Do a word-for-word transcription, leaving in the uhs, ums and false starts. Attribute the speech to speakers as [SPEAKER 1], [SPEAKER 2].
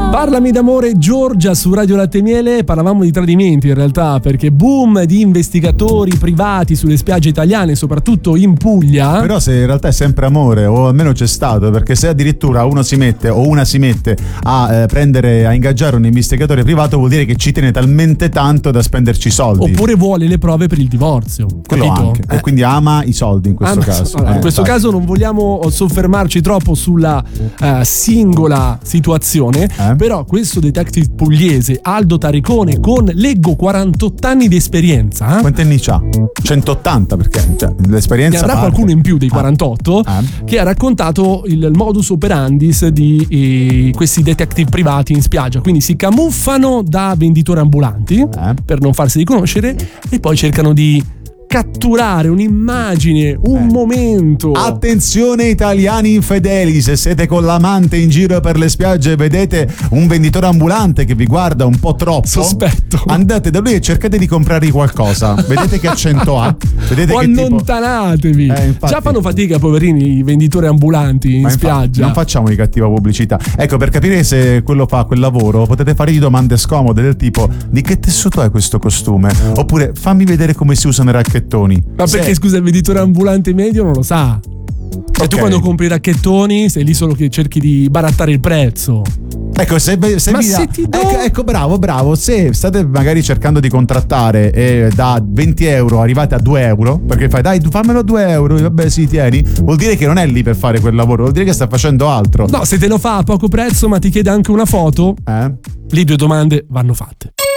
[SPEAKER 1] Parlami d'amore, Giorgia, su Radio Latte e Miele. Parlavamo di tradimenti in realtà, perché boom di investigatori privati sulle spiagge italiane, soprattutto in Puglia.
[SPEAKER 2] Però se in realtà è sempre amore, o almeno c'è stato, perché se addirittura uno si mette o una si mette a eh, prendere, a ingaggiare un investigatore privato, vuol dire che ci tiene talmente tanto da spenderci soldi.
[SPEAKER 1] Oppure vuole le prove per il divorzio.
[SPEAKER 2] Quello
[SPEAKER 1] capito?
[SPEAKER 2] anche.
[SPEAKER 1] Eh.
[SPEAKER 2] E quindi ama i soldi in questo
[SPEAKER 1] Ah,
[SPEAKER 2] caso.
[SPEAKER 1] allora,
[SPEAKER 2] eh,
[SPEAKER 1] in questo
[SPEAKER 2] infatti.
[SPEAKER 1] caso non vogliamo soffermarci troppo sulla uh, singola situazione,
[SPEAKER 2] Eh?
[SPEAKER 1] però questo detective pugliese Aldo Taricone, con leggo quarantotto anni di esperienza, eh?
[SPEAKER 2] Quanti anni c'ha? centottanta, perché cioè, l'esperienza
[SPEAKER 1] ne avrà
[SPEAKER 2] parte.
[SPEAKER 1] qualcuno in più dei
[SPEAKER 2] Ah.
[SPEAKER 1] quarantotto,
[SPEAKER 2] Ah.
[SPEAKER 1] che ha raccontato il modus operandis di eh, questi detective privati in spiaggia. Quindi si camuffano da venditori ambulanti
[SPEAKER 2] Eh.
[SPEAKER 1] per non farsi riconoscere e poi cercano di catturare un'immagine, un
[SPEAKER 2] Eh.
[SPEAKER 1] momento.
[SPEAKER 2] Attenzione italiani infedeli, se siete con l'amante in giro per le spiagge e vedete un venditore ambulante che vi guarda un po' troppo,
[SPEAKER 1] Sospetto.
[SPEAKER 2] andate da lui e cercate di comprargli qualcosa. Vedete che accento ha? Vedete
[SPEAKER 1] O
[SPEAKER 2] che tipo...
[SPEAKER 1] allontanatevi.
[SPEAKER 2] Eh, infatti.
[SPEAKER 1] Già fanno fatica, poverini, i venditori ambulanti in
[SPEAKER 2] Ma infatti,
[SPEAKER 1] spiaggia.
[SPEAKER 2] non facciamo di cattiva pubblicità. Ecco, per capire se quello fa quel lavoro, potete fargli domande scomode del tipo: di che tessuto è questo costume? Oppure fammi vedere come si usano i racchettoni.
[SPEAKER 1] Ma perché,
[SPEAKER 2] Se-
[SPEAKER 1] scusa, il venditore ambulante medio non lo sa. E tu
[SPEAKER 2] Ok.
[SPEAKER 1] quando compri i racchettoni sei lì solo che cerchi di barattare il prezzo.
[SPEAKER 2] Ecco, se, se
[SPEAKER 1] Ma
[SPEAKER 2] vi
[SPEAKER 1] se
[SPEAKER 2] dà-
[SPEAKER 1] ti do-
[SPEAKER 2] ecco, ecco, bravo, bravo. Se state magari cercando di contrattare e da venti euro arrivate a due euro, perché fai dai, fammelo due euro, vabbè, sì, tieni, vuol dire che non è lì per fare quel lavoro, vuol dire che sta facendo altro.
[SPEAKER 1] No, se te lo fa a poco prezzo ma ti chiede anche una foto,
[SPEAKER 2] Eh?
[SPEAKER 1] lì due domande vanno fatte.